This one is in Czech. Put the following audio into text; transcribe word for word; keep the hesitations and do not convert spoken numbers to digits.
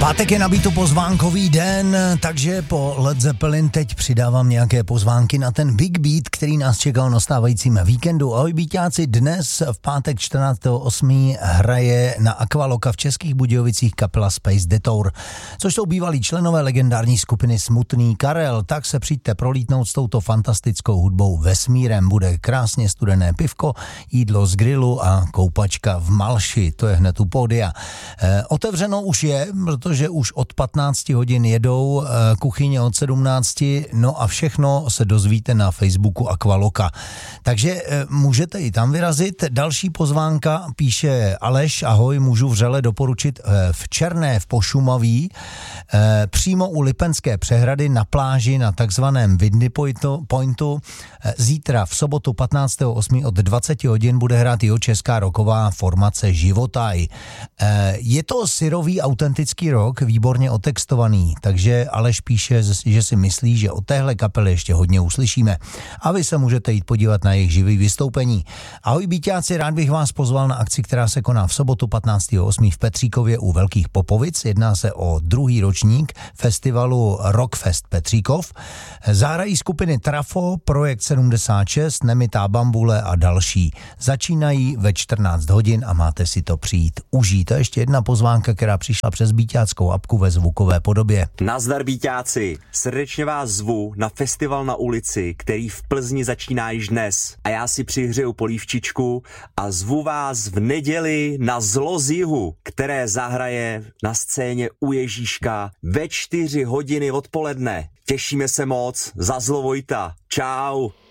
Pátek je nabíto pozvánkový den, takže po Led Zeppelin teď přidávám nějaké pozvánky na ten Big Beat, který nás čekal na stávajícím víkendu. Ahoj bíťáci, dnes v pátek čtrnáctého osmého hraje na Aqualoka v Českých Budějovicích kapela Space Detour, což jsou bývalí členové legendární skupiny Smutný Karel. Tak se přijďte prolítnout s touto fantastickou hudbou vesmírem. Bude krásně studené pivko, jídlo z grilu a koupačka v Malši, to je hned u pódia. E, otevřeno už je, protože že už od patnácti hodin jedou, kuchyně od sedmnácti, no a všechno se dozvíte na Facebooku Aqualoka. Takže můžete i tam vyrazit. Další pozvánka píše Aleš, ahoj, můžu vřele doporučit v Černé v Pošumaví, přímo u Lipenské přehrady na pláži na takzvaném Whitney Pointu. Zítra v sobotu patnáctého osmého od dvaceti hodin bude hrát jeho česká rocková formace Životaj. Je to syrový autentický rock, výborně otextovaný, takže Aleš píše, že si myslí, že od téhle kapely ještě hodně uslyšíme. A vy se můžete jít podívat na jejich živý vystoupení. Ahoj bíťáci, rád bych vás pozval na akci, která se koná v sobotu patnáctého osmého v Petříkově u Velkých Popovic. Jedná se o druhý ročník festivalu Rockfest Petříkov. Zahrají skupiny Trafo, Projekt sedmdesát šest, Nemitá bambule a další. Začínají ve čtrnáct hodin a máte si to přijít užít. A ještě jedna pozvánka, která přišla přes bíťáckou apku ve zvukové podobě. Nazdar bíťáci, srdečně vás zvu na festival na ulici, který v Plzni začíná již dnes. A já si přihřeju polívčičku a zvu vás v neděli na Zlo z jihu, které zahraje na scéně u Ježíška ve čtyři hodiny odpoledne. Těšíme se moc, za Zlo Vojta. Čau.